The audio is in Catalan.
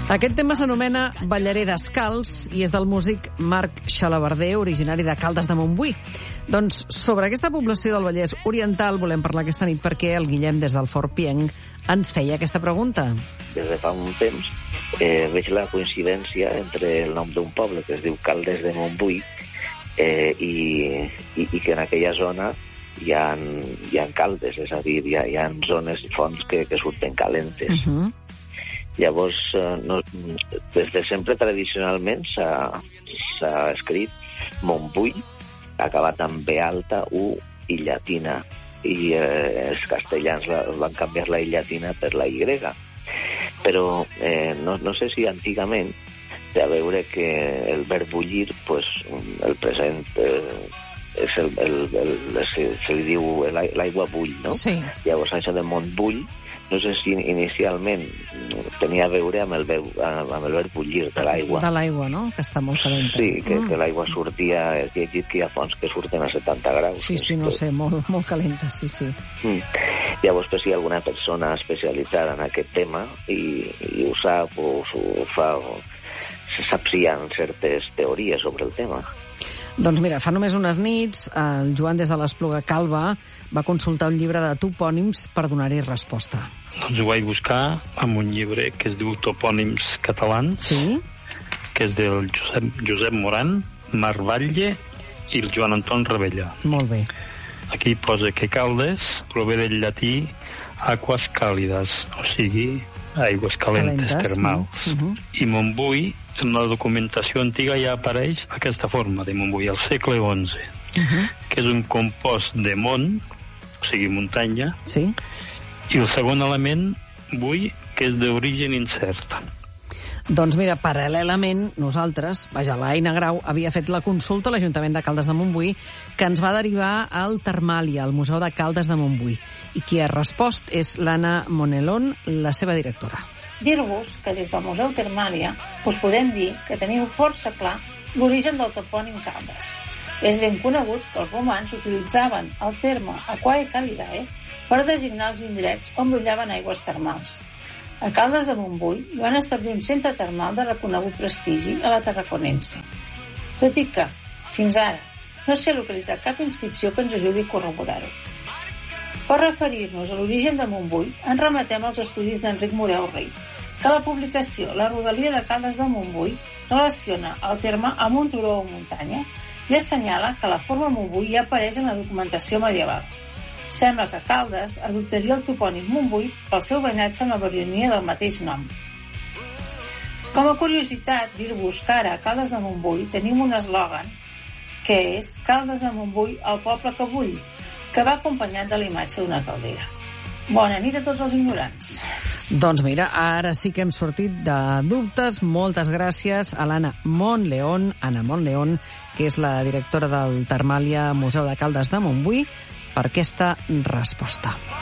Aquest tema s'anomena Ballaré descalç i és del músic Marc Xalabarder, originari de Caldes de Montbui. Doncs sobre aquesta població del Vallès Oriental volem parlar aquesta nit perquè el Guillem, des del Fort Pienc, ens feia aquesta pregunta. Des de fa un temps veig la coincidència entre el nom d'un poble que es diu Caldes de Montbui i que en aquella zona hi ha caldes, és a dir, hi ha zones i fonts que surten calentes. Llavors, des de sempre, tradicionalment, s'ha escrit Montbui, acabat amb B alta, U i llatina, i els castellans van canviar la I llatina per la Y. Però no sé si antigament té a veure que el verb bullir, pues, el present se li diu l'aigua bull, no? Sí. Llavors, això de Montbui, no sé si inicialment tenia a veure amb el verb bullir de l'aigua. De l'aigua, no? Que està molt calenta. Sí, que l'aigua sortia... He llegit que hi ha fonts que surten a 70 graus. Sí, no sé, molt calenta, sí. Llavors, si hi ha alguna persona especialitzada en aquest tema i ho sap o ho fa, o se sap si hi ha certes teories sobre el tema. Doncs mira, fa només unes nits, el Joan, des de l'Espluga Calba, va consultar un llibre de topònims per donar-hi resposta. Doncs ho vaig buscar amb un llibre que es diu Topònims catalans, sí? Que és del Josep Moran, Marc Batlle i el Joan Anton Rebella. Molt bé. Aquí posa que Caldes prové del llatí aquas càlides, o sigui, aigües calentes, termals. I Montbui, en la documentació antiga ja apareix aquesta forma de Montbui, al segle XI, que és un compost de mont, o sigui, muntanya, sí? I el segon element, bui, que és d'origen incert. Doncs mira, paral·lelament, nosaltres, l'Aina Grau, havia fet la consulta a l'Ajuntament de Caldes de Montbui, que ens va derivar al Termàlia, al Museu de Caldes de Montbui. I qui ha respost és l'Anna Monelón, la seva directora. Dir-vos que des del Museu Termàlia us podem dir que teniu força clar l'origen del topònim Caldes. És ben conegut que els romans utilitzaven el terme aquae calidae per designar els indrets on brollaven aigües termals. A Caldes de Montbui hi van establir un centre termal de reconegut prestigi a la Tarraconense. Tot i que, fins ara, no s'ha localitzat cap inscripció que ens ajudi a corroborar-ho. Per referir-nos a l'origen de Montbui, ens remetem als estudis d'Enric Moreu Rei, que la publicació La rodalia de Caldes de Montbui relaciona el terme amb un turó o muntanya i assenyala que la forma Montbui ja apareix en la documentació medieval. Sembla que Caldes adoptaria el topònim Montbui pel seu veïnatge en la baronia del mateix nom. Com a curiositat, dir-vos que ara a Caldes de Montbui tenim un eslògan que és Caldes de Montbui, el poble que vull, que va acompanyat de la imatge d'una caldera. Bona nit a tots els ignorants. Doncs mira, ara sí que hem sortit de dubtes. Moltes gràcies a l'Anna Monleón, que és la directora del Termàlia Museu de Caldes de Montbui, per aquesta resposta.